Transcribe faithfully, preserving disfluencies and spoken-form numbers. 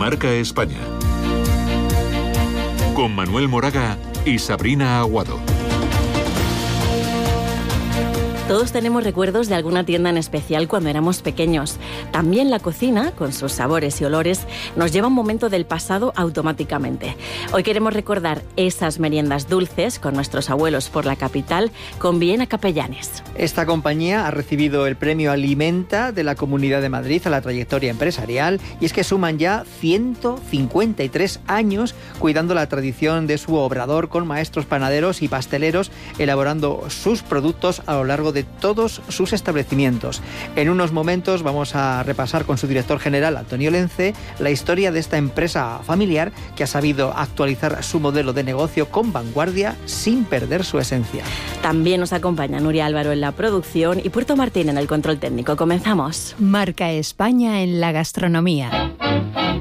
Marca España. Con Manuel Moraga y Sabrina Aguado. Todos tenemos recuerdos de alguna tienda en especial cuando éramos pequeños. También la cocina, con sus sabores y olores, nos lleva a un momento del pasado automáticamente. Hoy queremos recordar esas meriendas dulces con nuestros abuelos por la capital, con Viena Capellanes. Esta compañía ha recibido el premio Alimenta de la Comunidad de Madrid a la trayectoria empresarial, y es que suman ya ciento cincuenta y tres años cuidando la tradición de su obrador, con maestros panaderos y pasteleros elaborando sus productos a lo largo de todos sus establecimientos. En unos momentos vamos a repasar con su director general, Antonio Lence, la historia de esta empresa familiar que ha sabido actualizar su modelo de negocio con vanguardia sin perder su esencia. También nos acompaña Nuria Álvaro en la producción y Puerto Martín en el control técnico. Comenzamos. Marca España en la gastronomía.